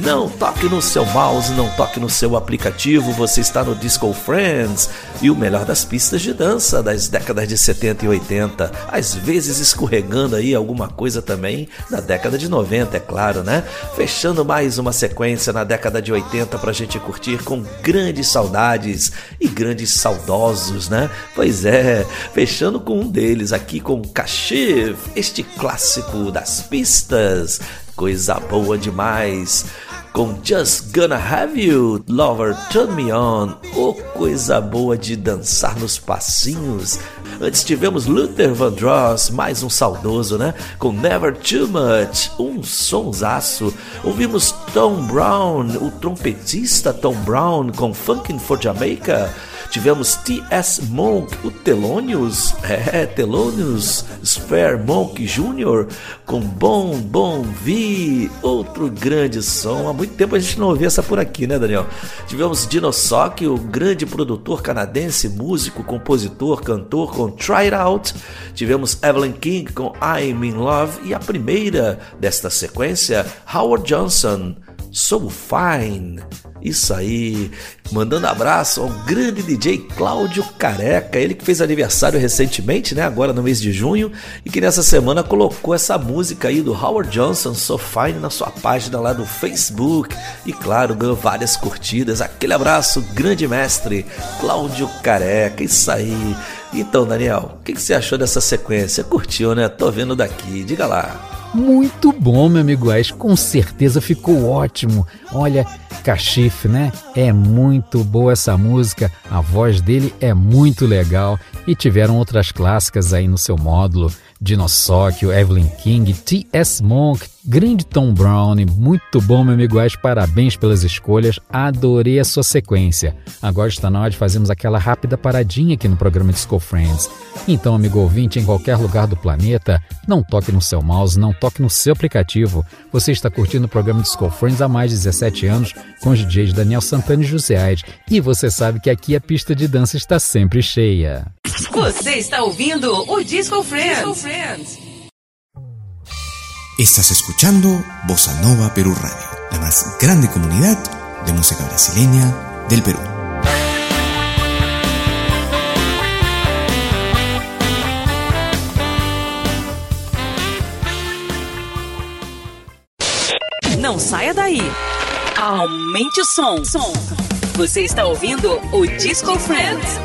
Não toque no seu mouse, não toque no seu aplicativo, você está no Disco Friends. E o melhor das pistas de dança das décadas de 70 e 80, às vezes escorregando aí alguma coisa também na década de 90, é claro, né? Fechando mais uma sequência na década de 80 pra gente curtir com grandes saudades e grandes saudosos, né? Pois é, fechando com um deles aqui com Kashif, este clássico das pistas, coisa boa demais. Com Just Gonna Have You, Lover Turn Me On, coisa boa de dançar nos passinhos. Antes tivemos Luther Vandross, mais um saudoso, né? Com Never Too Much, um sonsaço. Ouvimos Tom Brown, o trompetista Tom Brown, com Funkin' for Jamaica. Tivemos T.S. Monk, o Thelonious Spare Monk Jr. com Bon Bon Vi, outro grande som. Há muito tempo a gente não ouvia essa por aqui, né, Daniel? Tivemos Dino Sock, o grande produtor canadense, músico, compositor, cantor, com Try It Out. Tivemos Evelyn King com I'm in Love e a primeira desta sequência, Howard Johnson, So Fine. Isso aí, mandando abraço ao grande DJ Cláudio Careca, ele que fez aniversário recentemente, né, agora no mês de junho, e que nessa semana colocou essa música aí do Howard Johnson, So Fine, na sua página lá do Facebook, e claro, ganhou várias curtidas. Aquele abraço, grande mestre Cláudio Careca, isso aí. Então, Daniel, o que você achou dessa sequência? Curtiu, né? Tô vendo daqui, diga lá. Muito bom, meu amigo Ash, com certeza ficou ótimo. Olha, Kashif, né? É muito boa essa música, a voz dele é muito legal e tiveram outras clássicas aí no seu módulo. Dino Sock, Evelyn King, T.S. Monk, grande Tom Brown, muito bom, meu amigo Ash, parabéns pelas escolhas, adorei a sua sequência. Agora está na hora de fazermos aquela rápida paradinha aqui no programa Disco Friends. Então, amigo ouvinte, em qualquer lugar do planeta, não toque no seu mouse, não toque no seu aplicativo. Você está curtindo o programa Disco Friends há mais de 17 anos com os DJs Daniel Santana e José Aires. E você sabe que aqui a pista de dança está sempre cheia. Você está ouvindo o Disco Friends. Estás escuchando Bossa Nova Perú Radio, la más grande comunidad de música brasileña del Perú. Não saia daí. Aumente o som. Você está ouvindo o Disco Friends.